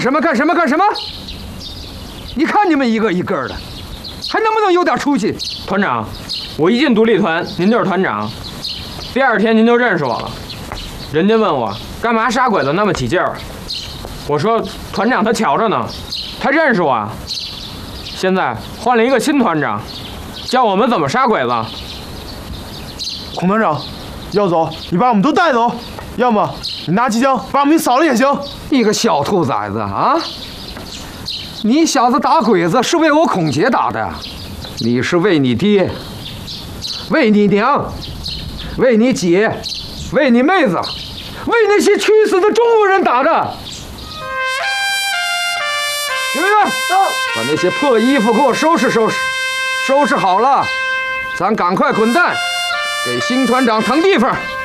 什么？你看你们一个一个的，还能不能有点出息？ 团长，我一进独立团，您就是团长。第2天您就认识我了。人家问我干嘛杀鬼子那么起劲儿，我说团长他瞧着呢，他认识我啊。现在换了一个新团长，教我们怎么杀鬼子。 孔团长，要走你把我们都带走，要么你拿机枪把我们扫了也行。 你个小兔崽子啊！你小子打鬼子是为我孔姐打的，你是为你爹、为你娘、为你姐、为你妹子、为那些屈死的中国人打的。学员，把那些破衣服给我收拾收拾，收拾好了，咱赶快滚蛋，给新团长腾地方。